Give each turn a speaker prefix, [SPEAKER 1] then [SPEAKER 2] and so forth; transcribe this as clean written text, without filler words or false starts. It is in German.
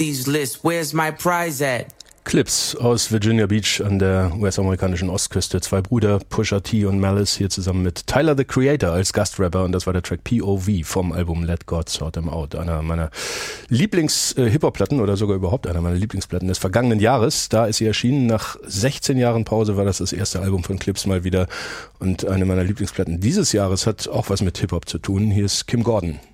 [SPEAKER 1] these lists. Where's my prize at?
[SPEAKER 2] Clips aus Virginia Beach an der US-amerikanischen Ostküste. Zwei Brüder, Pusha T und Malice, hier zusammen mit Tyler, the Creator, als Gastrapper. Und das war der Track POV vom Album Let God Sort Them Out. Einer meiner Lieblings-Hip-Hop-Platten oder sogar überhaupt einer meiner Lieblingsplatten des vergangenen Jahres. Da ist sie erschienen. Nach 16 Jahren Pause war das erste Album von Clips mal wieder. Und eine meiner Lieblingsplatten dieses Jahres hat auch was mit Hip-Hop zu tun. Hier ist Kim Gordon.